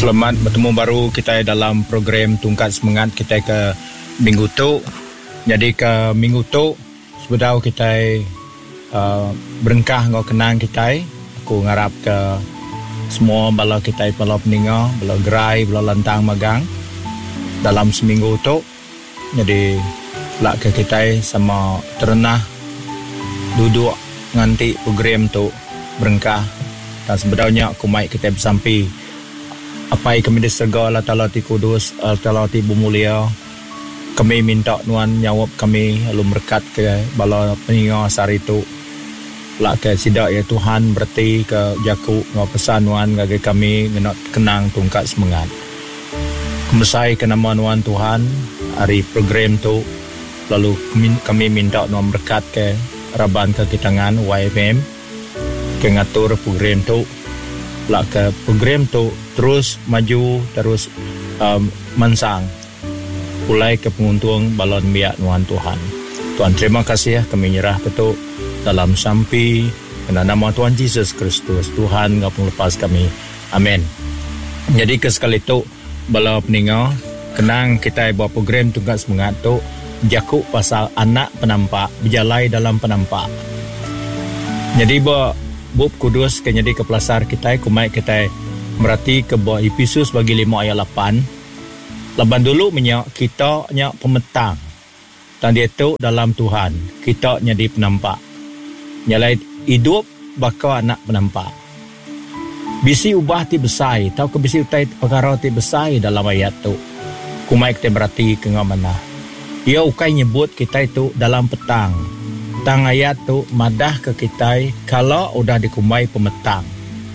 Selamat bertemu baru kita dalam program Tungkat Semangat kita ke minggu tu. Jadi ke minggu tu sebetulnya kita berengkah ngau kenang kita. Aku ngarap ke semua bala kita bala peninga, bala gerai, bala lantang magang dalam seminggu tu. Jadi lak ke kita sama terenah duduk nganti program tu berengkah. Dan sebenarnya aku mai kita bersampi apa yang kami diserga Allah Ta'ala Ti Kudus, Allah Ta'ala Ti Bumulia. Kami minta Nuan jawab kami lalu berkat ke bala peninga sehari itu. Lak ke sidak ya Tuhan berarti ke jaku ngau pesan Nuan ngagi kami ngenot kenang tungkat semangat. Kemesai ke nama Nuan Tuhan hari program tu. Lalu kami minta Nuan berkat ke Raban ke kitangan YFM ke ngatur program tu. Lak ke program tu terus maju, terus mensang. Mulai ke penguntung balon biak Nuan Tuhan. Tuhan terima kasih ya kami nyerah betul dalam sampai kena nama Tuhan Yesus Kristus. Tuhan ngapung lepas kami. Amin. Jadi ke sekali tu bala peninga kenang kita buat program Tungkat Semangat tu jakuk pasal anak penampak berjalai dalam penampak. Jadi Bub Kudus ke jadi ke pelasar kita kumai kita merati ke bawah Efesus bagi 5 ayat 8. Laban dulu menyak kita nyak pemetang. Dan dia tu dalam Tuhan. Kita jadi penampak. Nyalai hidup baka anak penampak. Bisi ubah ti besai. Tahu ke bisi utai perkara ti besai dalam ayat tu. Kumai kita berarti ke mana. Ia ukai nyebut kita itu dalam petang. Tang ayat tu madah ke kita kalau udah dikumai pemetang.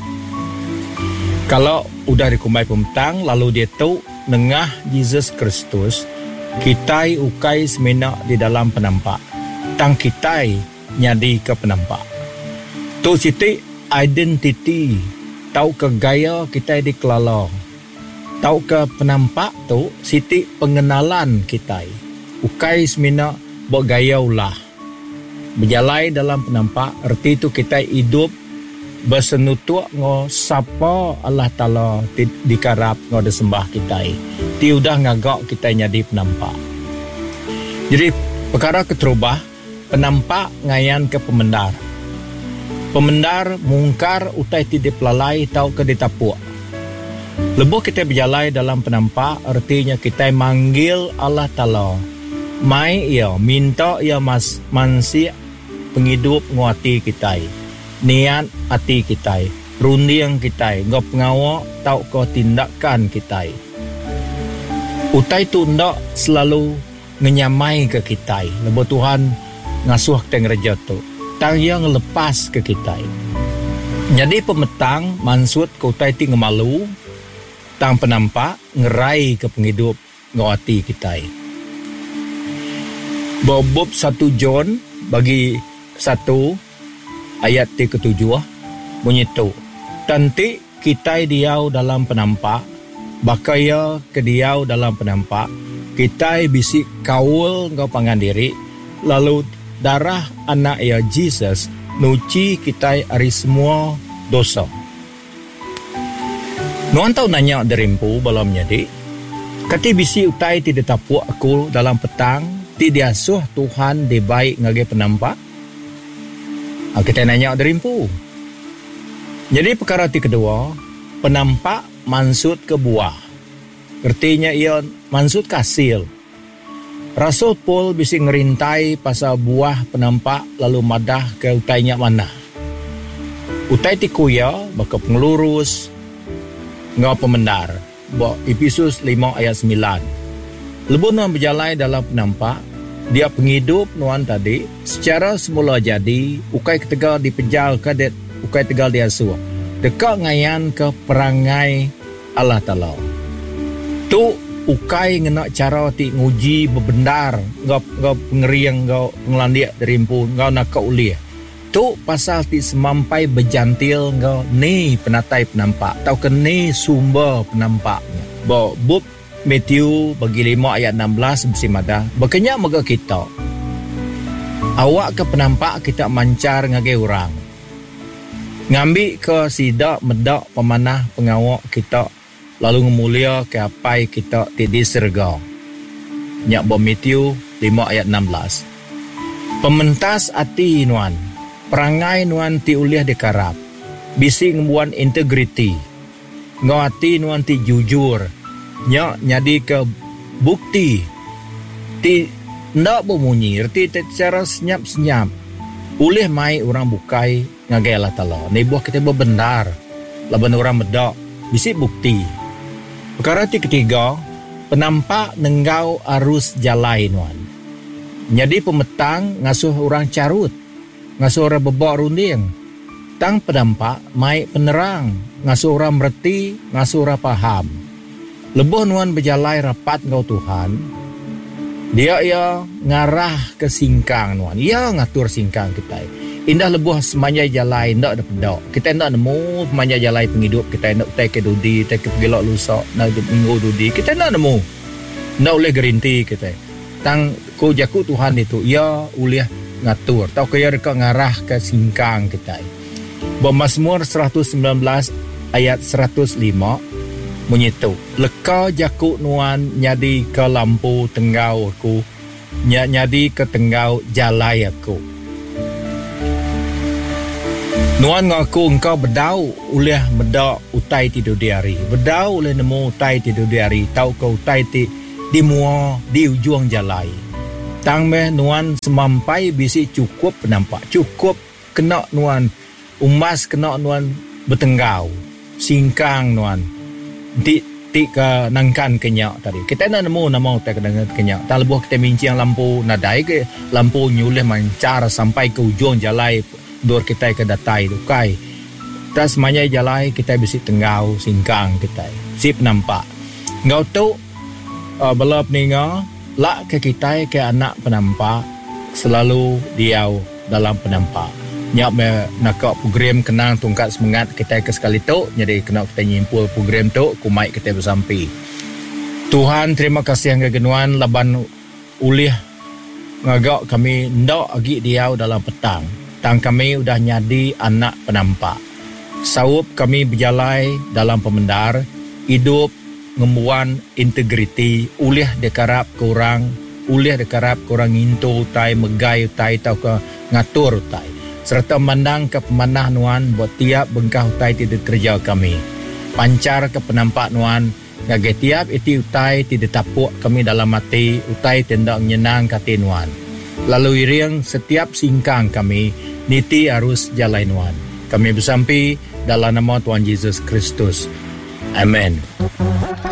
Kalau udah dikumai pemetang lalu dia tu nengah Yesus Kristus kita ukai semena di dalam penampak. Tang kita nyadi ke penampak. Tu siti identity. Tahu ke gaya kita di kelala. Tahu ke penampak tu siti pengenalan kita. Ukai semena buat gaya ulah. Berjalai dalam penampak, erti itu kita hidup bersenutuk ngo sapa Allah Ta'ala dikarap ngo disembah kita. Ti udah ngagak kita nyadi penampak. Jadi perkara keterubah, penampak ngayan ke pemendar. Pemendar mungkar utai ti dipelalai tau ke ditapuk. Lebuh kita berjalai dalam penampak, artinya kita manggil Allah Ta'ala. Mai ia minta ia mansi penghidup nguati kita. Niat hati kita. Rundiang kita. Ngau pengawak tau ko tindakan kita. Utai tu ndak selalu ngenyamai ke kita. Lebo Tuhan ngasuh kita ngereja tu. Tang yang lepas ke kita. Jadi pemetang maksud ke utai ti ngemalu. Tang penampak ngerai ke penghidup nguati kita. Bob 1 John bagi 1 ayat ke-7 bunyi tu. Tanti kita diau dalam penampak, bakaya ke diau dalam penampak, kita bisi kaul ngau pangan diri, lalu darah anak ya Jesus nuci kita ari semua dosa. Nuan tahu nanya derimpu balam jadi, kati bisi utai tidak tapuk aku dalam petang, ti diasuh Tuhan di baik ngage penampak. Kita nanya derimpu. Jadi perkara ti kedua, penampak maksud ke buah. Artinya ia maksud hasil. Rasul Paul bisa ngerintai pasal buah penampak lalu madah ke utainya mana. Utai ti kuya baka pengelurus ngau pemendar. Efesus 5 ayat 9. Lebu Nuan berjalai dalam penampak, dia penghidup Nuan tadi, secara semula jadi, ukai ketegal dipejal kadet, ukai tegal dia suah. Dekat ngayan ke perangai Allah Ta'ala. Tu ukai ngenak cara ti nguji bebendar, ngau pengeriang, ngau pengelandiak derimpu, ngau nak uliah. Tu pasal ti semampai berjantil ngau ni penatai penampak, tau ke ni sumber penampaknya. Bub Matthew bagi 5 ayat 16 bersimada. Berkenyak moga kita. Awak ke penampak kita mancar ngagai orang. Ngambil ke sidak medak pemanah pengawak kita lalu ngemulia ke apa kita di surga. Nyak bom Matthew 5 ayat 16. Pementas ati nuan, perangai nuan ti uliah dekarap, bisi ngembuan integriti, ngati nuan ti jujur, nyak nyadi ke bukti, ti ndak bemunyir, ti secara senyap-senyap, ulih mai orang bukai ngagai Allah Ta'ala. Ni buah kita bebenar, laban orang medak, bisi bukti. Perkara ti ketiga, penampak nenggau arus jalai nuan. Jadi pemetang ngasuh orang carut, ngasuh orang bebak runding. Tang penampak mai penerang, ngasuh orang merti, ngasuh orang paham. Lebuh nuan berjalai rapat ngau Tuhan. Dia ngarah ke singkang nuan. Ia ngatur singkang kita. Indah lebuh semanjai jalai ndak ada pedak. Kita ndak nemu semanjai jalai penghidup kita, ndak utai ke dudi, utai ke pelok lusak, nak minggu dudi. Kita ndak nemu. Ndak boleh gerinti kita. Tang ko jaku Tuhan itu ia uliah ngatur. Tau kaya dekat ngarah ke singkang kita. Mazmur 119 ayat 105 menyitu. Leka jaku nuan nyadi ke lampu tenggau aku, nyadi ke tenggau jalai aku. Nuan ngaku engkau bedau uliah medak utai tidur di hari. Bedau uliah nemu utai tidur di hari. Tau kau utai di mua di ujung jalai. Tang meh nuan semampai bisi cukup penampak. Cukup kena nuan umas, kena nuan bertenggau. Singkang nuan. Ti ke nangkan kenyak tadi. Kita nak nemu nama utai ke nangkan kenyak. Tak lebuh kita minciang lampu nadai ke lampu nyulih mancar sampai ke ujung jalai. Dor kita ke datai dukai. Tas semuanya jalai kita bisi tenggau singkang kita. Si penampak. Ngau tu belap ninga lak ke kita ke anak penampak selalu diau dalam penampak. Nyak me nak program kenang tungkat semangat kita ke sekali tu, jadi kena kita nyimpul program tu kumai kita bersampi. Tuhan terima kasih yang kegenuan laban ulih ngagak kami ndak agi diau dalam petang. Tang kami udah nyadi anak penampak. Saup kami berjalai dalam pemendar, hidup ngemuan integriti, ulih dekarap korang, ulih dekarap korang nginto utai, megai utai, tau ke ngatur utai. Serta mandang ke pemanah nuan buat tiap bengkah utai tidak kerja kami. Pancar ke penampak nuan, ngagai tiap iti utai tidak tapuk kami dalam hati, utai tidak menyenang kati nuan. Lalu iring setiap singkang kami, niti harus jalai nuan. Kami bersampi dalam nama Tuhan Yesus Kristus. Amen.